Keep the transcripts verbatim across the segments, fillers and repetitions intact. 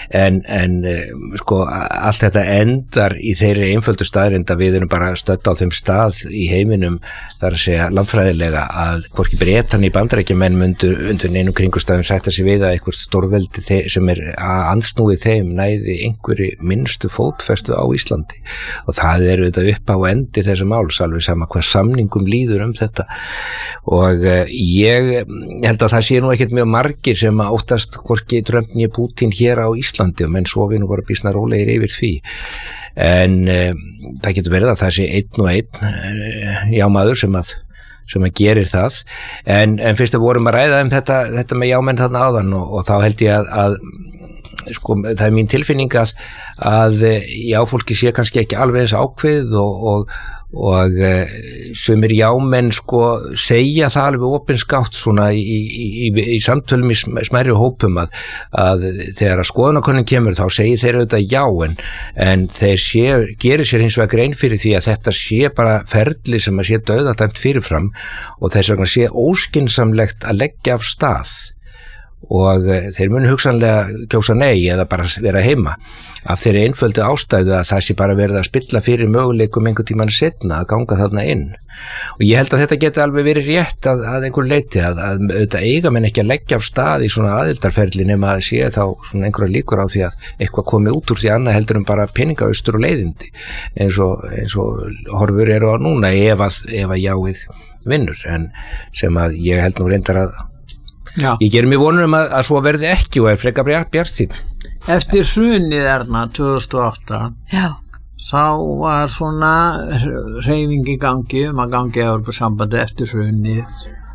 en, en sko allt þetta endar í þeirri einföldu staðrind að við erum bara stödd á þeim stað í heiminum, þar að segja landfræðilega, að hvorki Bretan í Bandaríkjamenn myndu undir neinum kringumstæðum sætta sig við að einhver stórveldi sem er að andsnúið þeim næði einhverju minnstu fótfestu á Íslandi, og það er auðvitað upp á endi þessu máls, alveg sama hvað samningum líður um þetta. Og uh, ég held að það sé nú ekkert mjög margir sem að óttast hvorki Trump né Putin hér á Íslandi, og menn sofi nú bara býsna rólegir yfir því. En uh, það getur verið að það sé einn og einn uh, jámaður sem að sem að gerir það, en, en fyrst að vorum að ræða um þetta, þetta með jámenn þarna áðan, og, og þá held ég að, að sko, það er mín tilfinning að, að jáfólki sé kannski ekki alveg eins ákveð, og, og, og sumir jámenn sko segja það alveg opinskátt svona í, í, í, í samtölum í smærri hópum að, að þegar að skoðanakönnun kemur þá segir þeir auðvitað já, en, en þeir sé, gerir sér hins vegar grein fyrir því að þetta sé bara ferli sem að sé dauðadæmt fyrirfram, og þess vegna sé óskynsamlegt að leggja af stað, og þeir munu hugsanlega kjósa nei eða bara vera heima af þeirri einföldu ástæðu að það sé bara verið að spilla fyrir möguleikum einhvern tímann setna að ganga þarna inn. Og ég held að þetta geti alveg verið rétt að, að einhver leiti að, að auðvitað eiga menn ekki að leggja af stað í svona aðildarferli nema að sé þá svona einhverja líkur á því að eitthvað komi út úr því annað heldur um bara peningaaustur og leiðindi, eins og, eins og horfur eru á núna ef að, ef að jáið vinnur, en sem að ég held nú reyndar að Já. Ég gerir mig vonur um að, að svo verði ekki og er frekar bjartsýnn. Eftir hrunið þarna tvö þúsund og átta Já. Þá var svona hreyfing í gangi um að gangi Evrópusambandi eftir hrunið,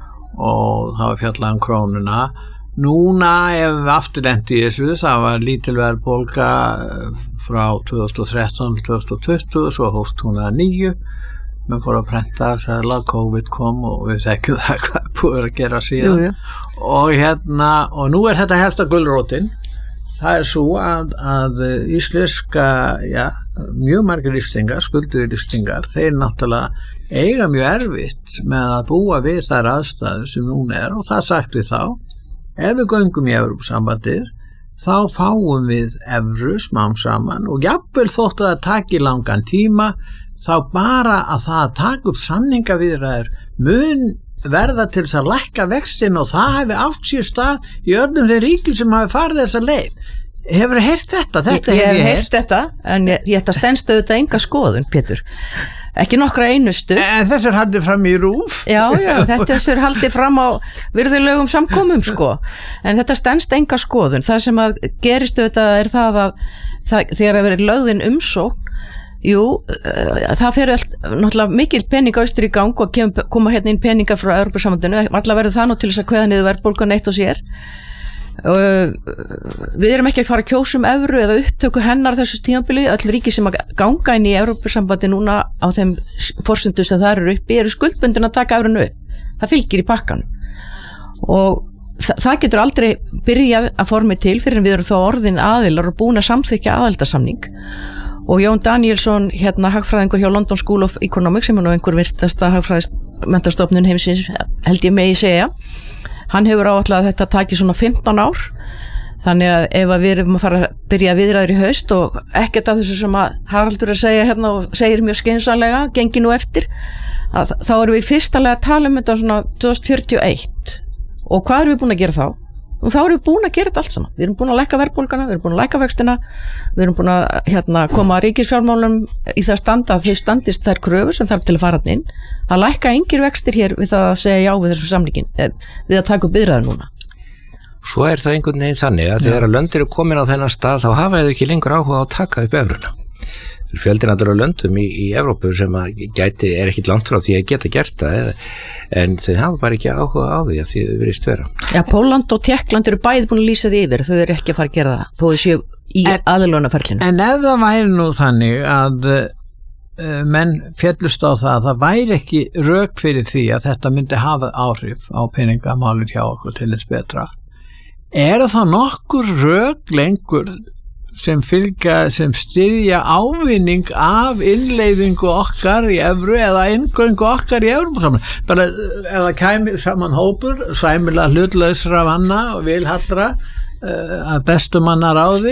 og það var fjallað um krónuna. Núna ef við afturlent í þessu, það var lítil verðbólga frá tvö þúsund og þrettán til tvö þúsund og tuttugu, svo hófst hún að nýju. Menn fór að prenta sæðla, COVID kom og við þekkjum það hvað búið að gera síðan. Jú, jú. Og hérna, og nú er þetta helsta gulrótin. Það er svo að, að íslenska, já, mjög margir íslendingar, skulduðir íslendingar, þeir náttúrulega eiga mjög erfitt með að búa við þær aðstæður sem núna er, og það sagt við þá, ef við göngum í Evrópusambandið, þá fáum við evru smám saman, og jafnvel þótt að það taki langan tíma, þá bara að það að taka upp samningaviðræður mun verða til þess að lækka vextin, og það hefði átt sér stað í öllum þeir ríkjum sem hafi farið þessa leið. Hefur þið heyrt þetta? Þetta ég hef hef ég heyrt þetta, en ég, ég þetta stenst auðvitað enga skoðun, Pétur. Ekki nokkra einustu. En þessur haldið fram í rúf. Já, já, þetta þessur haldið fram á virðulegum samkomum, sko. En þetta stenst enga skoðun. Það sem að gerist auðvitað er það að það, þegar það verið lögðin umsókn, jú, það fyrir allt náttúrulega mikil pening austur í gang, og kem, koma hérna inn peningar frá Evrópusambandinu, allar verður það nú til þess að kveða niður verðbólgan eitt og sér. Við erum ekki að fara að kjósa um evru eða upptöku hennar þessu tímabili. Öll ríki sem að ganga inn í Evrópusambandi núna á þeim forsendum sem það eru uppi eru skuldbundin að taka evrunu upp. Það fylgir í pakkanum, og þa það getur aldrei byrjað að formi til fyrir en við erum þá orðin aðilar og búin að samþykkja aðildarsamning. Og Jón Danielsson, hérna hagfræðingur hjá London School of Economics, sem er nú einhver virtasta hagfræðismentastofnun heimsins, held ég megi segja, hann hefur áætlað að þetta taki svona fimmtán ár, þannig að ef að við erum að fara að byrja viðræður í haust, og ekkert af þessu sem að Haraldur er að segja hérna og segir mjög skynsamlega, gengi nú eftir, að þá erum við fyrstalega að tala um þetta svona tvö þúsund fjörutíu og eitt, og hvað erum við búin að gera þá? Og þá erum við búin að gera þetta allt saman. Við erum búin að lækka verðbólgana, við erum búin að lækka vextina, við erum búin að hérna, koma að ríkisfjármálum í það standa að þau standist þær kröfur sem þarf til að fara inn. Það lækka engir vextir hér við það að segja já við þessu samlíkin, við að taka upp biðræður núna. Svo er það einhvern veginn þannig að þegar lönd eru komin á þennan stað, þá hafa þau ekki lengur áhuga á að taka upp evruna. Fjöldin allra löndum í, í Evrópu sem að gæti, er ekkit langt frá því að geta gert það, en þau hafa bara ekki áhuga á því að því þau virðist vera. Já, Pólland og Tékkland eru bæði búin að lýsa því yfir, þau eru ekki að fara að gera það, þó þau séu í aðlögunarferlinu. En ef það væri nú þannig að uh, menn féllust á það að það væri ekki rök fyrir því að þetta myndi hafa áhrif á peningamálir hjá okkur til þess betra, er það nokkur rök lengur sem fylgja, sem styðja ávinning af innleiðingu okkar í evru eða inngöngu okkar í Evrópusambandið? Bara eða kæmi saman hópur sæmilega hlutlausra manna og vilhallra uh, að bestu manna ráði